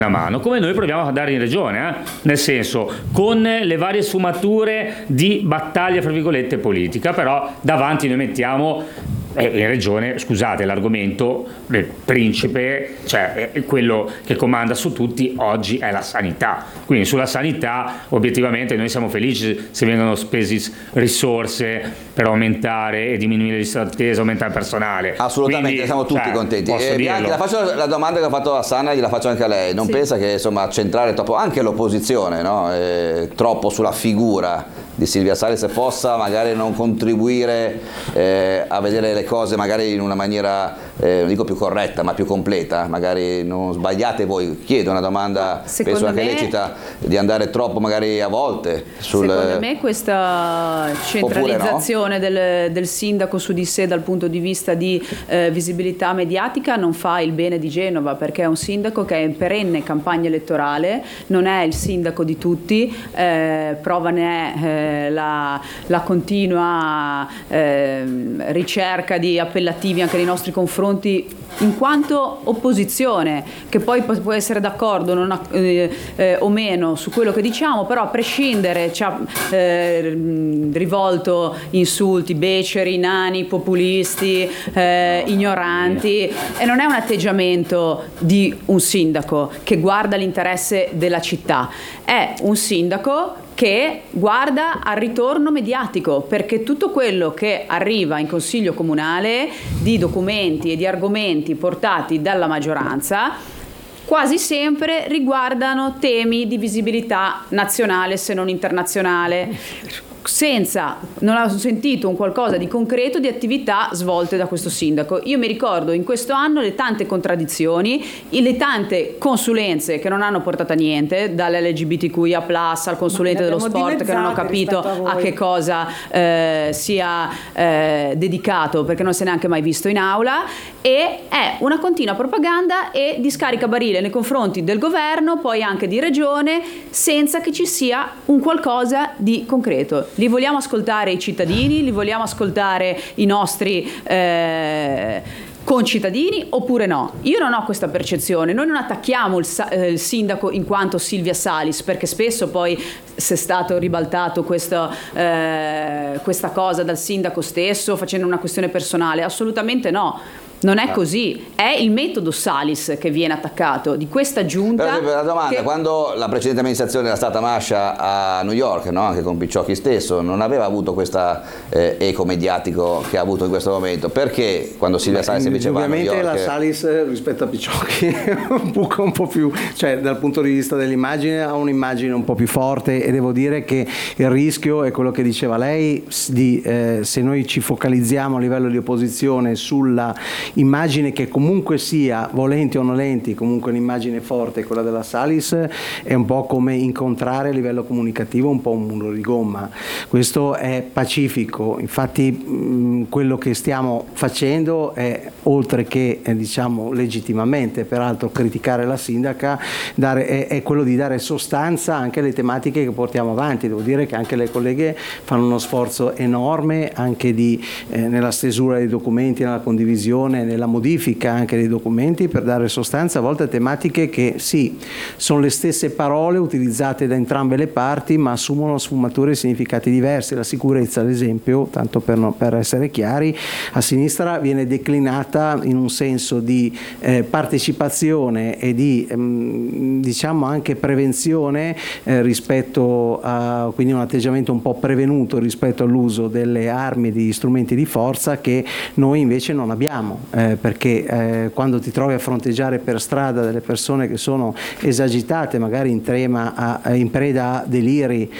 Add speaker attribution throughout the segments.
Speaker 1: una mano, come noi proviamo a dare in regione, nel senso, con le varie sfumature di battaglia, fra virgolette, politica, però davanti noi mettiamo in regione, scusate, l'argomento del principe, cioè quello che comanda su tutti oggi è la sanità. Quindi sulla sanità obiettivamente noi siamo felici se vengono spesi risorse per aumentare e diminuire le liste d'attesa, aumentare il personale.
Speaker 2: Assolutamente, quindi, siamo tutti contenti. Bianchi, la faccio la domanda che ha fatto a Sanna, gliela faccio anche a lei. Non pensa che insomma centrare troppo anche l'opposizione, no? Troppo sulla figura di Silvia Salis possa magari non contribuire a vedere le cose magari in una maniera non dico più corretta ma più completa, magari non sbagliate voi, chiedo una domanda penso anche lecita, di andare troppo magari a volte
Speaker 3: secondo me questa centralizzazione del sindaco su di sé dal punto di vista di visibilità mediatica non fa il bene di Genova, perché è un sindaco che è in perenne campagna elettorale, non è il sindaco di tutti, prova ne è la continua ricerca di appellativi anche nei nostri confronti in quanto opposizione, che poi può essere d'accordo o meno su quello che diciamo, però a prescindere ci ha rivolto insulti beceri, nani, populisti, ignoranti, e non è un atteggiamento di un sindaco che guarda l'interesse della città, è un sindaco che guarda al ritorno mediatico, perché tutto quello che arriva in Consiglio Comunale di documenti e di argomenti portati dalla maggioranza quasi sempre riguardano temi di visibilità nazionale se non internazionale, non ho sentito un qualcosa di concreto di attività svolte da questo sindaco. Io mi ricordo in questo anno le tante contraddizioni, le tante consulenze che non hanno portato a niente, dall'LGBTQIA+, al consulente dello sport che non ho capito a che cosa sia dedicato, perché non se n'è neanche mai visto in aula, e è una continua propaganda e discarica barile nei confronti del governo, poi anche di regione, senza che ci sia un qualcosa di concreto. Li vogliamo ascoltare i cittadini, li vogliamo ascoltare i nostri concittadini oppure no? Io non ho questa percezione. Noi non attacchiamo il sindaco in quanto Silvia Salis, perché spesso poi si è stato ribaltato questa cosa dal sindaco stesso facendo una questione personale. Assolutamente no. Non è così, è il metodo Salis che viene attaccato, di questa giunta.
Speaker 2: Per esempio, la domanda, quando la precedente amministrazione era stata Mascia a New York, no? Anche con Picciocchi stesso, non aveva avuto questa eco mediatico che ha avuto in questo momento, perché quando Silvia Salis invece va a New York?
Speaker 4: Ovviamente la Salis rispetto a Picciocchi buca un po' più, cioè dal punto di vista dell'immagine ha un'immagine un po' più forte, e devo dire che il rischio è quello che diceva lei, se noi ci focalizziamo a livello di opposizione sulla immagine che comunque sia, volenti o nolenti, comunque un'immagine forte, quella della Salis, è un po' come incontrare a livello comunicativo un po' un muro di gomma. Questo è pacifico, infatti quello che stiamo facendo è, oltre che diciamo legittimamente peraltro criticare la sindaca, è quello di dare sostanza anche alle tematiche che portiamo avanti. Devo dire che anche le colleghe fanno uno sforzo enorme anche nella stesura dei documenti, nella condivisione, nella modifica anche dei documenti, per dare sostanza a volte a tematiche che sì, sono le stesse parole utilizzate da entrambe le parti, ma assumono sfumature e significati diversi. La sicurezza, ad esempio, tanto per essere chiari, a sinistra viene declinata in un senso di partecipazione e di diciamo anche prevenzione rispetto a, quindi un atteggiamento un po' prevenuto rispetto all'uso delle armi e degli strumenti di forza, che noi invece non abbiamo. Perché quando ti trovi a fronteggiare per strada delle persone che sono esagitate, magari in preda a deliri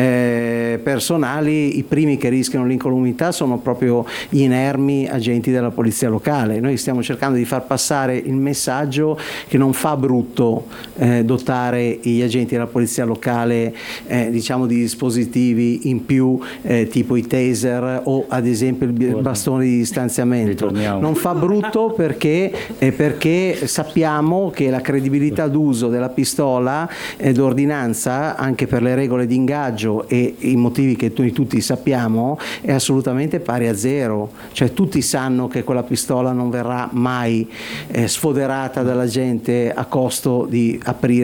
Speaker 4: personali, i primi che rischiano l'incolumità sono proprio gli inermi agenti della polizia locale. Noi stiamo cercando di far passare il messaggio che non fa brutto dotare gli agenti della polizia locale diciamo di dispositivi in più tipo i taser o ad esempio il bastone di distanziamento. Non fa brutto perché sappiamo che la credibilità d'uso della pistola d'ordinanza, anche per le regole di ingaggio e i motivi che noi tutti sappiamo, è assolutamente pari a zero. Cioè tutti sanno che quella pistola non verrà mai sfoderata dalla gente a costo di aprire